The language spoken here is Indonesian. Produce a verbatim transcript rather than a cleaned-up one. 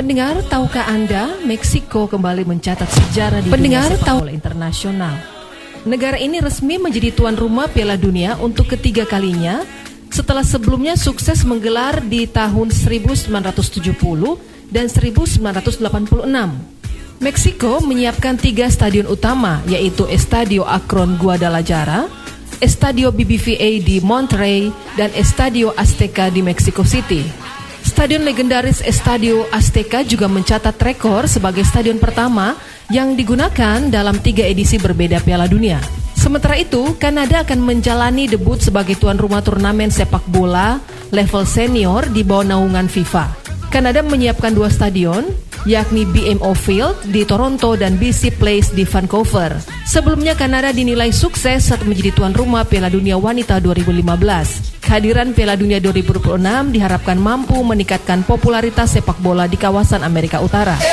Pendengar, tahukah Anda, Meksiko kembali mencatat sejarah di Pendengar, dunia sepak bola internasional. Negara ini resmi menjadi tuan rumah Piala Dunia untuk ketiga kalinya setelah sebelumnya sukses menggelar di tahun seribu sembilan ratus tujuh puluh dan seribu sembilan ratus delapan puluh enam. Meksiko menyiapkan tiga stadion utama, yaitu Estadio Akron Guadalajara, Estadio B B V A di Monterrey, dan Estadio Azteca di Mexico City. Stadion legendaris Estadio Azteca juga mencatat rekor sebagai stadion pertama yang digunakan dalam tiga edisi berbeda Piala Dunia. Sementara itu, Kanada akan menjalani debut sebagai tuan rumah turnamen sepak bola level senior di bawah naungan FIFA. Kanada menyiapkan dua stadion, yakni B M O Field di Toronto dan B C Place di Vancouver. Sebelumnya, Kanada dinilai sukses saat menjadi tuan rumah Piala Dunia Wanita dua ribu lima belas. Kehadiran Piala Dunia dua ribu dua puluh enam diharapkan mampu meningkatkan popularitas sepak bola di kawasan Amerika Utara.